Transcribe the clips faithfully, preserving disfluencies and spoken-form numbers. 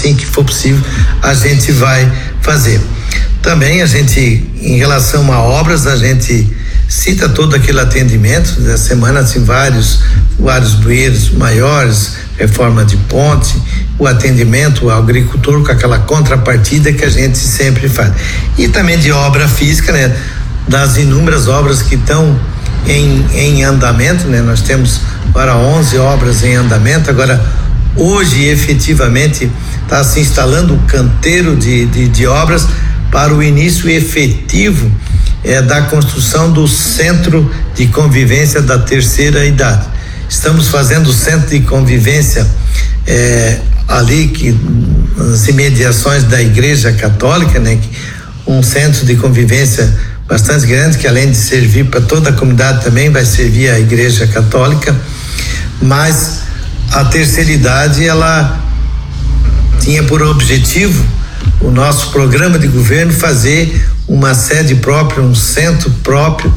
assim que for possível, a gente vai fazer. Também a gente, em relação a obras, a gente cita todo aquele atendimento. Da semana tem vários, vários bueiros maiores, reforma de ponte, o atendimento ao agricultor com aquela contrapartida que a gente sempre faz. E também de obra física, né? Das inúmeras obras que estão em, em andamento, né? Nós temos agora onze obras em andamento. Agora, hoje, efetivamente, está se instalando o canteiro de, de, de obras para o início efetivo é, da construção do Centro de Convivência da Terceira Idade. Estamos fazendo o Centro de Convivência é, ali que nas imediações da Igreja Católica, né? Um centro de convivência bastante grande, que além de servir para toda a comunidade também vai servir a Igreja Católica, mas a terceira idade ela tinha por objetivo o nosso programa de governo fazer uma sede própria, um centro próprio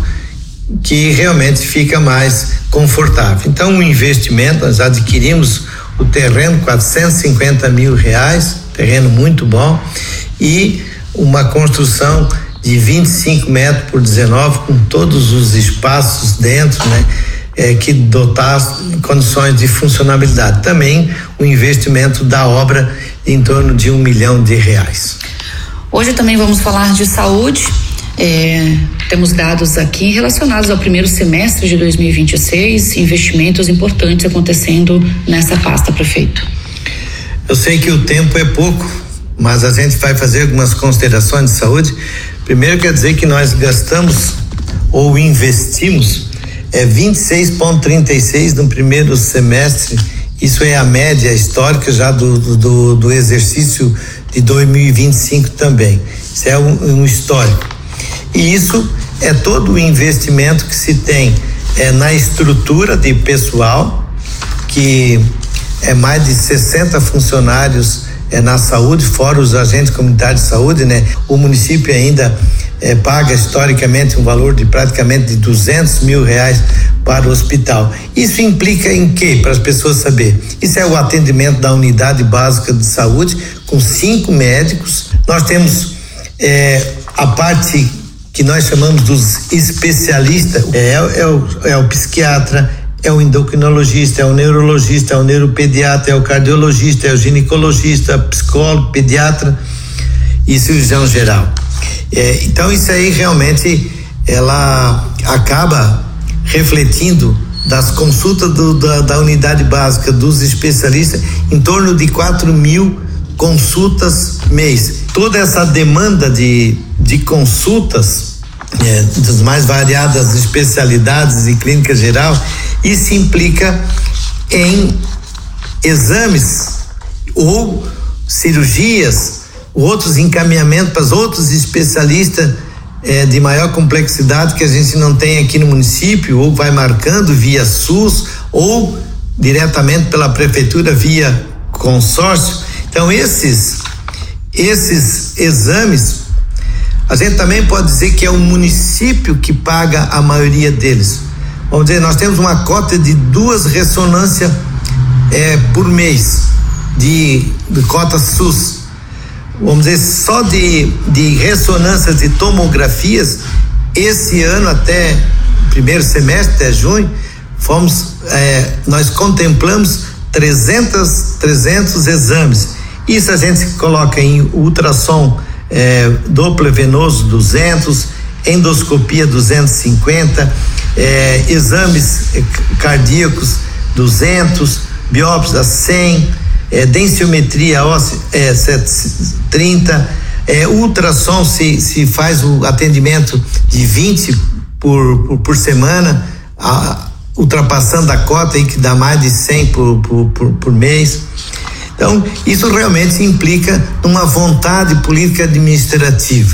que realmente fica mais confortável. Então, um investimento, nós adquirimos o terreno, quatrocentos e cinquenta mil reais, terreno muito bom, e uma construção de vinte e cinco metros por dezenove, com todos os espaços dentro, né? É, que dotar condições de funcionalidade. Também o investimento da obra em torno de um milhão de reais. Hoje também vamos falar de saúde. É, temos dados aqui relacionados ao primeiro semestre de dois mil e vinte e seis, investimentos importantes acontecendo nessa pasta, prefeito. Eu sei que o tempo é pouco, mas a gente vai fazer algumas considerações de saúde. Primeiro, quer dizer que nós gastamos ou investimos é vinte e seis vírgula trinta e seis no primeiro semestre. Isso é a média histórica já do, do, do exercício de dois mil e vinte e cinco também. Isso é um, um histórico. E isso é todo o investimento que se tem é, na estrutura de pessoal, que é mais de sessenta funcionários é, na saúde, fora os agentes comunitários de saúde, né? O município ainda é, paga historicamente um valor de praticamente de duzentos mil reais para o hospital. Isso implica em quê? Para as pessoas saberem. Isso é o atendimento da unidade básica de saúde, com cinco médicos. Nós temos é, a parte que nós chamamos dos especialistas, é, é, o, é o psiquiatra, é o endocrinologista, é o neurologista, é o neuropediatra, é o cardiologista, é o ginecologista, psicólogo, pediatra e cirurgião geral. É, então isso aí realmente ela acaba refletindo das consultas do, da, da unidade básica dos especialistas em torno de quatro mil consultas mês. Toda essa demanda de, de consultas é, das mais variadas especialidades e clínica geral, isso implica em exames ou cirurgias, outros encaminhamentos para os outros especialistas é, de maior complexidade que a gente não tem aqui no município, ou vai marcando via SUS ou diretamente pela prefeitura via consórcio. Então esses esses exames a gente também pode dizer que é o município que paga a maioria deles. Vamos dizer, nós temos uma cota de duas ressonâncias é, por mês de, de cota SUS. Vamos dizer, só de, de ressonâncias e tomografias, esse ano até primeiro semestre, até junho, fomos, é, nós contemplamos trezentos, trezentos exames. Isso a gente coloca em ultrassom é, Doppler venoso duzentos, endoscopia duzentos e cinquenta, é, exames cardíacos duzentos, biópsia cem, é, densitometria óssea é, setecentos e trinta, é, ultrassom se, se faz o atendimento de vinte por, por, por semana, a, ultrapassando a cota aí que dá mais de cem por, por, por, por mês. Então, isso realmente implica uma vontade política administrativa.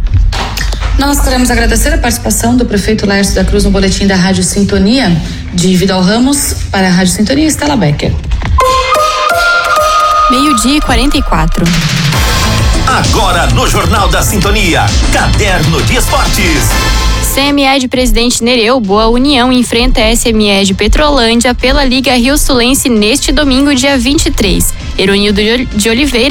Nós queremos agradecer a participação do prefeito Laércio da Cruz no boletim da Rádio Sintonia, de Vidal Ramos para a Rádio Sintonia, Estela Becker. Meio-dia e quarenta e quatro. Agora no Jornal da Sintonia, Caderno de Esportes. C M E de Presidente Nereu, Boa União enfrenta a S M E de Petrolândia pela Liga Rio Sulense neste domingo, dia vinte e três. Heronildo de Oliveira